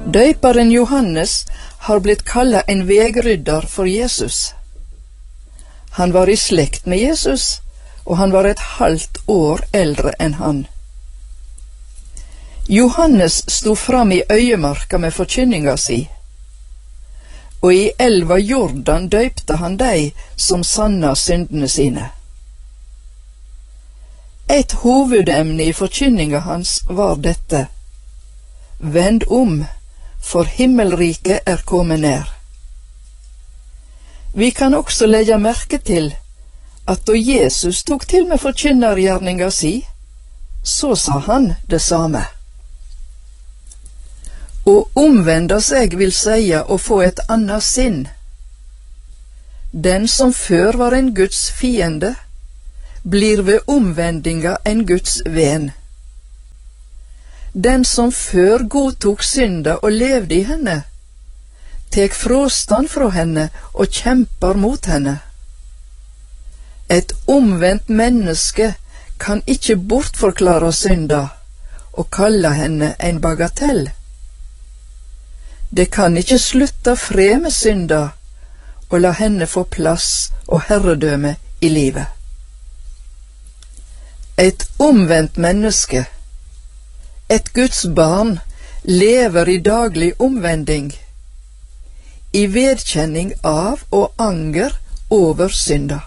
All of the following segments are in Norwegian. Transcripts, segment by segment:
Døperen Johannes har blitt kallet en vegrydder for Jesus. Han var i slekt med Jesus, og han var et halvt år eldre enn han. Johannes sto fram i øyemarka med forkynninga si, og i elva Jordan døypte han dei som sanna syndene sine. Et hovedemne i forkynninga hans var dette: Vend om, for himmelriket er kommet nær. Vi kan også legge merke til at da Jesus tok til med forkynnergjerninga si, så sa han det samme. Å omvende seg vil seie å få et annet sinn. Den som før var en Guds fiende, blir ved omvendinga en Guds ven. Den som før godtok synda og levde i henne, tek fråstand fra henne og kjempar mot henne. Et omvendt menneske kan ikke bortforklare synda og kalle henne en bagatell. Det kan ikke slutte fred med synda og la henne få plass og herredømme i livet. Et omvendt menneske, et Guds barn, lever i daglig omvending, i vedkjenning av og anger over synda.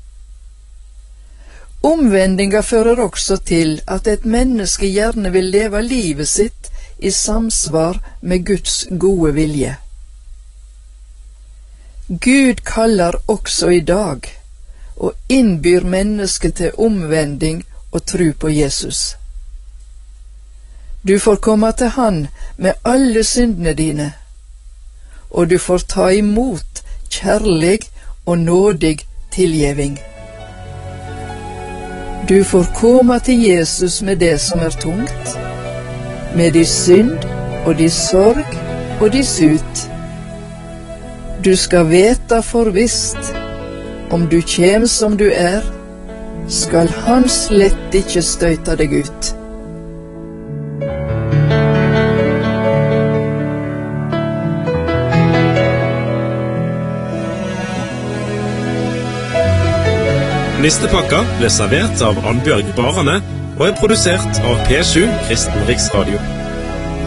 Omvendinga fører også til at et menneske gjerne vil leve livet sitt i samsvar med Guds gode vilje. Gud kaller også i dag og innbyr mennesket til omvending og tro på Jesus. Du får komme til Han med alle syndene dine, og du får ta imot kjærlig og nådig tilgjeving. Du får komme til Jesus med det som er tungt, med de synd og de sorg og de sut. Du skal veta forvisst, om du kjem som du er, skal Han slett ikke støyta deg ut. Nistepakka ble servert av Annbjørg Barane og er produsert av P7 Kristen Riksradio.